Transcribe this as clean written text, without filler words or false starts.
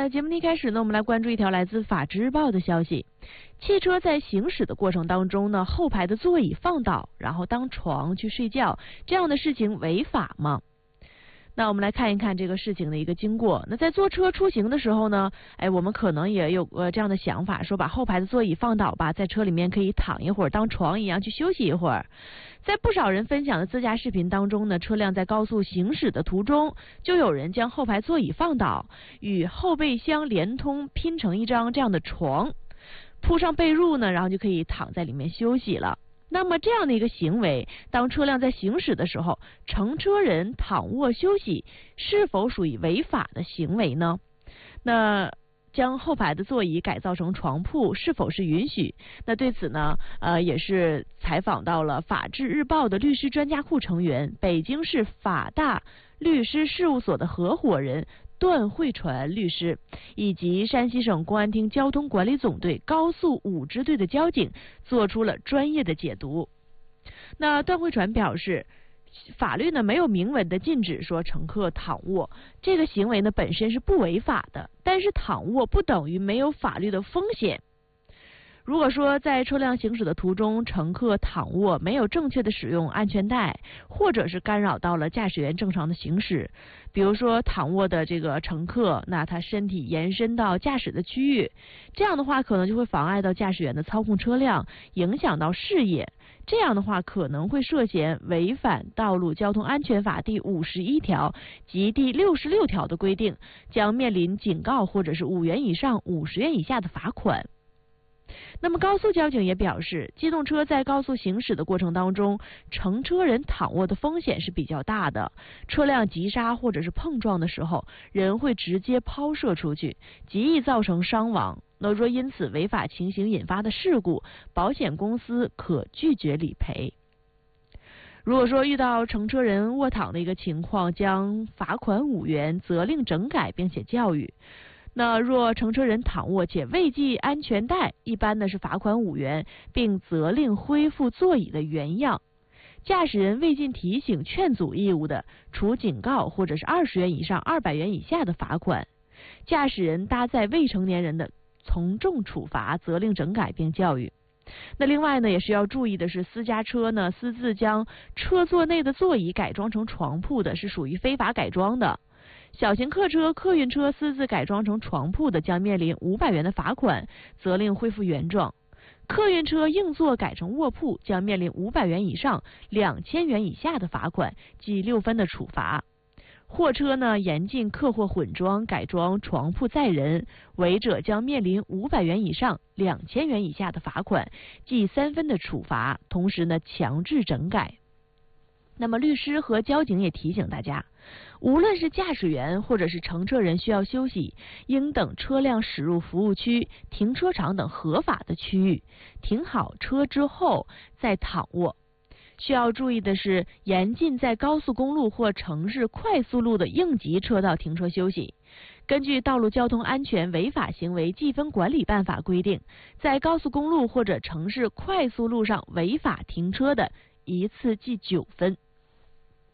那节目的一开始呢，我们来关注一条来自《法制日报》的消息：汽车在行驶的过程当中呢，后排的座椅放倒，然后当床去睡觉，这样的事情违法吗？那我们来看一看这个事情的一个经过。那在坐车出行的时候呢，我们可能也有这样的想法，说把后排的座椅放倒吧，在车里面可以躺一会儿，当床一样去休息一会儿。在不少人分享的自驾视频当中呢，车辆在高速行驶的途中，就有人将后排座椅放倒，与后备箱连通，拼成一张这样的床，铺上被褥呢，然后就可以躺在里面休息了。那么这样的一个行为，当车辆在行驶的时候，乘车人躺卧休息，是否属于违法的行为呢？那将后排的座椅改造成床铺是否是允许？那对此呢，也是采访到了法制日报的律师专家库成员，北京市法大律师事务所的合伙人段慧传律师，以及山西省公安厅交通管理总队高速5支队的交警，做出了专业的解读。那段慧传表示，法律呢没有明文的禁止说乘客躺卧，这个行为呢本身是不违法的，但是躺卧不等于没有法律的风险。如果说在车辆行驶的途中，乘客躺卧没有正确的使用安全带，或者是干扰到了驾驶员正常的行驶，比如说躺卧的这个乘客，那他身体延伸到驾驶的区域，这样的话可能就会妨碍到驾驶员的操控车辆，影响到视野，这样的话可能会涉嫌违反《道路交通安全法》第51条及第66条的规定，将面临警告或者是5元以上50元以下的罚款。那么高速交警也表示，机动车在高速行驶的过程当中，乘车人躺卧的风险是比较大的，车辆急刹或者是碰撞的时候，人会直接抛射出去，极易造成伤亡。那若因此违法情形引发的事故，保险公司可拒绝理赔。如果说遇到乘车人卧躺的一个情况，将罚款5元，责令整改并且教育。那若乘车人躺卧且未系安全带，一般呢是罚款5元，并责令恢复座椅的原样。驾驶人未尽提醒劝阻义务的，处警告或者是20元以上200元以下的罚款。驾驶人搭载未成年人的，从重处罚，责令整改并教育。那另外呢，也是要注意的是，私家车呢私自将车座内的座椅改装成床铺的，是属于非法改装的。小型客车、客运车私自改装成床铺的，将面临500元的罚款，责令恢复原状。客运车硬座改成卧铺，将面临500元以上2000元以下的罚款，记6分的处罚。货车呢严禁客货混装改装床铺载人，违者将面临500元以上2000元以下的罚款，记3分的处罚，同时呢强制整改。那么律师和交警也提醒大家，无论是驾驶员或者是乘车人需要休息，应等车辆驶入服务区、停车场等合法的区域，停好车之后再躺卧。需要注意的是，严禁在高速公路或城市快速路的应急车道停车休息。根据《道路交通安全违法行为记分管理办法》规定，在高速公路或者城市快速路上违法停车的，一次记9分。